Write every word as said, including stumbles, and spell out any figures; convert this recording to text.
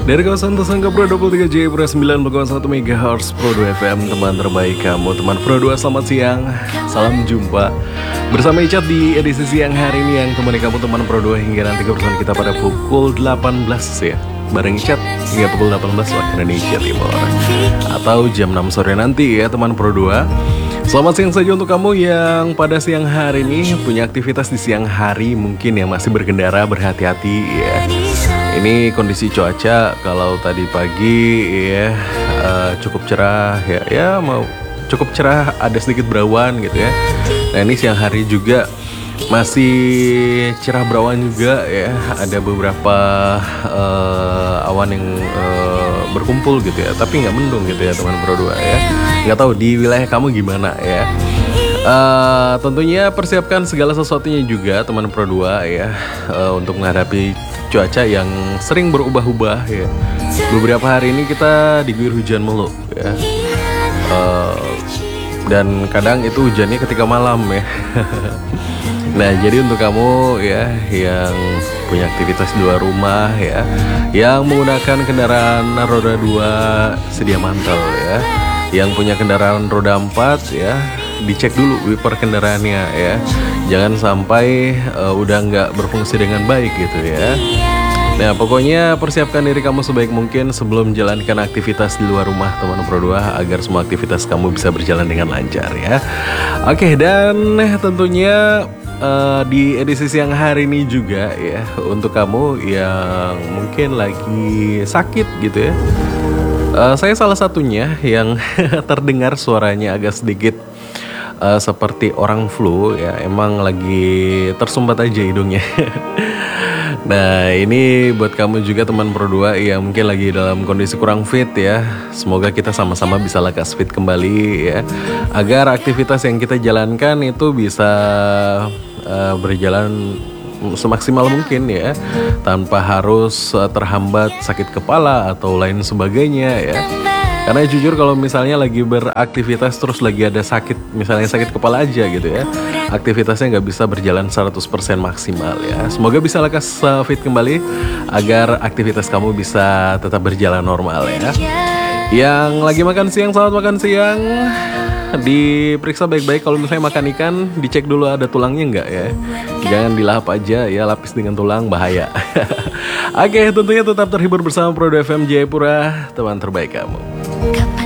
Dari kawasan Tersangka Pro dua puluh tiga J Pro sembilan puluh koma satu megahertz Pro dua F M, teman terbaik kamu, teman Pro dua, selamat siang. Salam jumpa bersama Icat di edisi siang hari ini yang temani kamu teman Pro dua hingga nanti kebersamaan kita pada pukul delapan belas ya. Bareng Icat hingga pukul delapan belas waktu Indonesia Timur atau jam enam sore nanti ya teman Pro dua. Selamat siang saja untuk kamu yang pada siang hari ini punya aktivitas di siang hari, mungkin yang masih berkendara, berhati-hati ya. Ini kondisi cuaca kalau tadi pagi ya uh, cukup cerah ya, ya mau cukup cerah, ada sedikit berawan gitu ya. Nah ini siang hari juga masih cerah berawan juga ya, ada beberapa uh, awan yang uh, berkumpul gitu ya, tapi nggak mendung gitu ya teman Pro dua ya. Nggak tahu di wilayah kamu gimana ya. Uh, tentunya persiapkan segala sesuatunya juga teman Pro dua ya, uh, untuk menghadapi cuaca yang sering berubah-ubah ya. Beberapa hari ini kita diguyur hujan mulu ya, uh, dan kadang itu hujannya ketika malam ya. Nah jadi untuk kamu ya yang punya aktivitas di luar rumah ya, yang menggunakan kendaraan roda dua, sedia mantel ya. Yang punya kendaraan roda empat ya, dicek dulu wiper kendaraannya ya. Jangan sampai uh, udah nggak berfungsi dengan baik gitu ya. Nah pokoknya persiapkan diri kamu sebaik mungkin sebelum menjalankan aktivitas di luar rumah teman Pro dua, agar semua aktivitas kamu bisa berjalan dengan lancar ya. Oke, dan tentunya uh, di edisi siang hari ini juga ya, untuk kamu yang mungkin lagi sakit gitu ya, uh, saya salah satunya yang terdengar suaranya agak sedikit Uh, seperti orang flu ya, emang lagi tersumbat aja hidungnya. Nah ini buat kamu juga teman Pro dua yang mungkin lagi dalam kondisi kurang fit ya, semoga kita sama-sama bisa lekas fit kembali ya, agar aktivitas yang kita jalankan itu bisa uh, berjalan semaksimal mungkin ya, tanpa harus uh, terhambat sakit kepala atau lain sebagainya ya. Karena jujur kalau misalnya lagi beraktivitas terus lagi ada sakit, misalnya sakit kepala aja gitu ya, aktivitasnya nggak bisa berjalan seratus persen maksimal ya. Semoga bisa lekas fit kembali agar aktivitas kamu bisa tetap berjalan normal ya. Yang lagi makan siang, selamat makan siang. Diperiksa baik-baik, kalau misalnya makan ikan dicek dulu ada tulangnya nggak ya. Jangan dilahap aja ya, lapis dengan tulang bahaya. Oke, tentunya tetap terhibur bersama Pro dua F M Jayapura, teman terbaik kamu.